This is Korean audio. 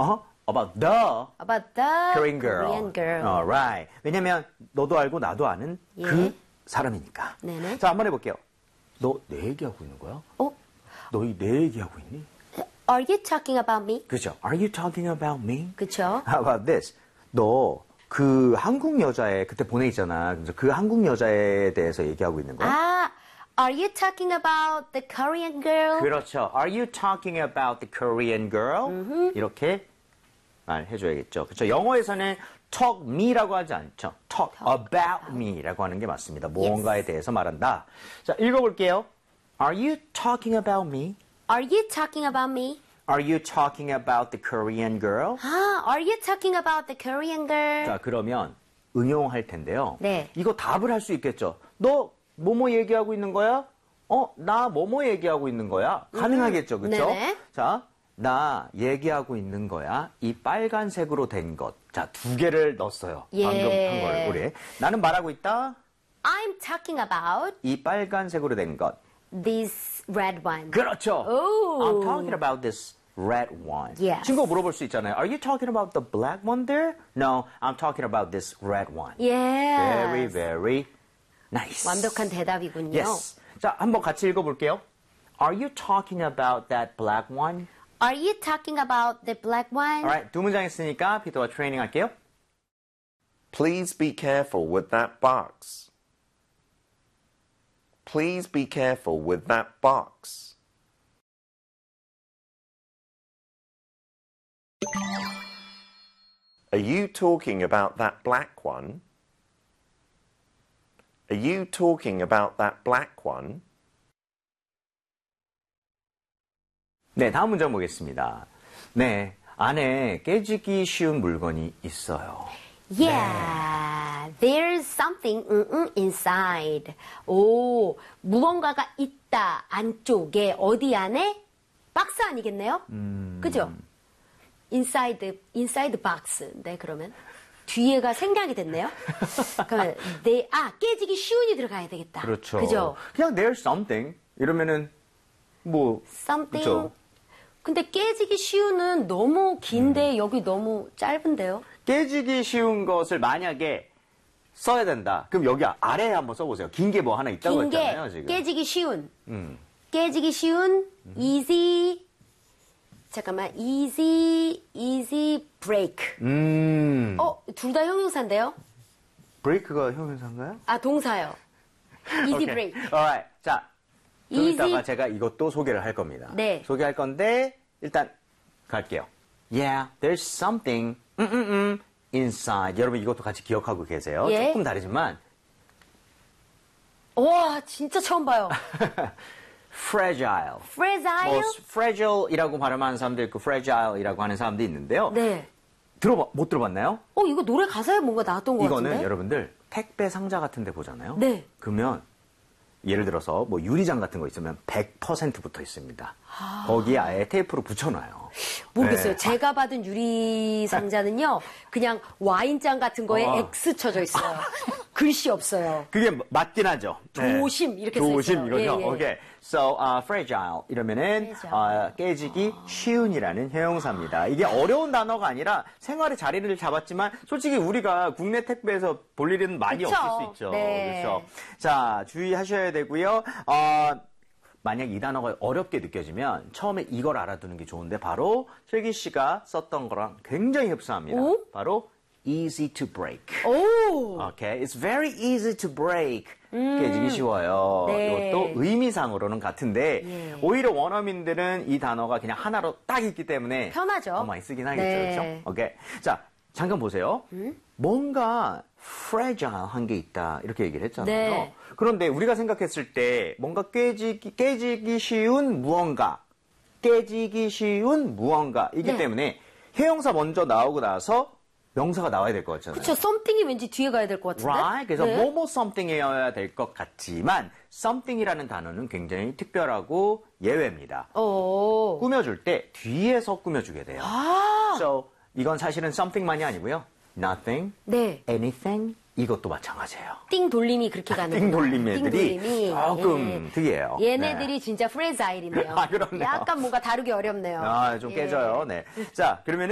About the Korean girl. Korean girl. Alright. 왜냐면 너도 알고 나도 아는 예. 그 사람이니까. 네네. 자, 한번 해볼게요. 너 내 얘기하고 있는 거야? 너 내 얘기하고 있니? Are you talking about me? 그죠? Are you talking about me? 그쵸? How about this? 너 그 한국 여자애 그때 보내있잖아. 그래서 그 한국 여자애에 대해서 얘기하고 있는 거야? Are you talking about the Korean girl? 그렇죠. Are you talking about the Korean girl? 이렇게 말해줘야겠죠. 그렇죠. 영어에서는 talk me라고 하지 않죠. talk about me라고 하는 게 맞습니다. 무언가에 대해서 말한다. 자, 읽어볼게요. Are you talking about me? Are you talking about me? Are you talking about the Korean girl? Are you talking about the Korean girl? 자, 그러면 응용할 텐데요. 네. 이거 답을 할 수 있겠죠. 너 뭐뭐 얘기하고 있는 거야? 나 뭐뭐 얘기하고 있는 거야? 가능하겠죠. 그렇죠? 네네. 자, 나 얘기하고 있는 거야. 이 빨간색으로 된 것. 자, 두 개를 넣었어요. 예. 방금 한 걸 우리. 나는 말하고 있다. I'm talking about 이 빨간색으로 된 것. this red one. 그렇죠. 오. I'm talking about this red one. Yes. 친구가 물어볼 수 있잖아요. Are you talking about the black one there? No, I'm talking about this red one. Yes. Very, very nice. 완벽한 대답이군요. Yes. 자, 한번 같이 읽어볼게요. Are you talking about that black one? Are you talking about the black one? Alright, 두 문장 했으니까 피터와 트레이닝 할게요. Please be careful with that box. Please be careful with that box. Are you talking about that black one? Are you talking about that black one? 네, 다음 문장 보겠습니다. 네, 안에 깨지기 쉬운 물건이 있어요. Yeah, there's something inside. 오, 무언가가 있다. 안쪽에 어디 안에? 박스 아니겠네요? 그죠? inside box. 네, 그러면 뒤에가 생략이 됐네요. 그러면 깨지기 쉬운이 들어가야 되겠다. 그렇죠. 그죠? 그냥 there's something 이러면은 뭐 something. 그렇죠. 근데 깨지기 쉬운은 너무 긴데 여기 너무 짧은데요? 깨지기 쉬운 것을 만약에 써야 된다. 그럼 여기 아래에 한번 써보세요. 긴 게 뭐 하나 있다고 긴 게 했잖아요, 지금. 깨지기 쉬운. 깨지기 쉬운, easy. 잠깐만, easy break. 둘 다 형용사인데요? 브레이크가 형용사인가요? 동사요. easy break. Alright. 자, 좀 easy. 이따가 제가 이것도 소개를 할 겁니다. 네. 소개할 건데 일단 갈게요. Yeah, there's something inside. 여러분 이것도 같이 기억하고 계세요. 예. 조금 다르지만 와, 진짜 처음 봐요. fragile. fragile? fragile이라고 발음하는 사람도 있고 fragile이라고 하는 사람도 있는데요. 네. 못 들어봤나요? 이거 노래 가사에 뭔가 나왔던 것 이거는 같은데? 여러분들 택배 상자 같은 데 보잖아요. 네. 그러면 예를 들어서 뭐 유리장 같은 거 있으면 100% 붙어 있습니다. 거기에 아예 테이프로 붙여놔요. 모르겠어요. 네. 제가 받은 유리 상자는요, 그냥 와인잔 같은 거에 X 쳐져 있어요. 글씨 없어요. 그게 맞긴 하죠. 조심, 이렇게 써 조심 있어요. 이거죠. 예, 예. 오케이. So, fragile 이러면은 깨지기 쉬운이라는 형용사입니다. 이게 어려운 단어가 아니라 생활의 자리를 잡았지만 솔직히 우리가 국내 택배에서 볼 일은 많이 그쵸? 없을 수 있죠. 네. 그렇죠. 자, 주의하셔야 되고요. 만약 이 단어가 어렵게 느껴지면 처음에 이걸 알아두는 게 좋은데 바로 슬기 씨가 썼던 거랑 굉장히 흡사합니다. 오? 바로 easy to break. 오! Okay, it's very easy to break. 깨지기 쉬워요. 네. 이것도 의미상으로는 같은데 예. 오히려 원어민들은 이 단어가 그냥 하나로 딱 있기 때문에 편하죠. 더 많이 쓰긴 하겠죠. 네. 그렇죠? 오케이. 자, 잠깐 보세요. 뭔가 fragile한 게 있다 이렇게 얘기를 했잖아요. 네. 그런데 우리가 생각했을 때 뭔가 깨지기 쉬운 무언가, 깨지기 쉬운 무언가이기 네. 때문에 형용사 먼저 나오고 나서 명사가 나와야 될 것 같잖아요. 그쵸, something이 왠지 뒤에 가야 될 것 같은데? Right? 그래서 네. 뭐뭐 something이어야 될 것 같지만 something이라는 단어는 굉장히 특별하고 예외입니다. 오. 꾸며줄 때 뒤에서 꾸며주게 돼요. So 이건 사실은 something만이 아니고요. Nothing, 네. anything 이것도 마찬가지예요. 띵 돌림이 그렇게 가는 띵 돌림 애들이 띵 돌림이. 조금 특이해요. 얘네들이 진짜 프레자일이네요. 아, 그렇네요. 약간 뭔가 다루기 어렵네요. 좀 깨져요. 네. 자, 그러면